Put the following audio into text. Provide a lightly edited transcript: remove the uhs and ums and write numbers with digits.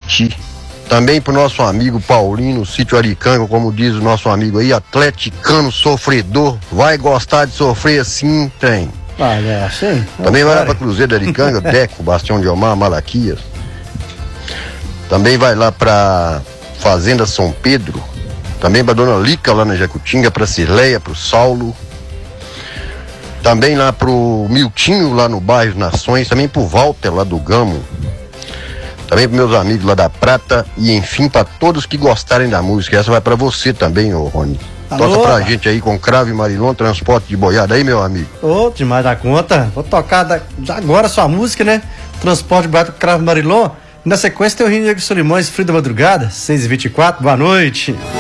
Buriti. Também pro nosso amigo Paulino, sítio Aricanga, como diz o nosso amigo aí, atleticano sofredor. Vai gostar de sofrer assim, tem. Olha, achei. Também vai lá pra Cruzeiro de Aricanga, Deco, Bastião de Omar, Malaquias. Também vai lá pra Fazenda São Pedro. Também pra Dona Lica lá na Jacutinga, pra Cirleia, pro Saulo. Também lá pro Miltinho lá no bairro Nações. Também pro Walter lá do Gamo. Também para meus amigos lá da Prata e enfim para todos que gostarem da música. Essa vai para você também, ô Rony. Toca pra gente aí com Cravo e Marilon, transporte de boiada aí, meu amigo. Ô, demais da conta. Vou tocar já agora sua música, né? Transporte de boiada com Cravo e Marilon. Na sequência tem o Rio Negro Solimões, Frio da Madrugada, 6h24, boa noite.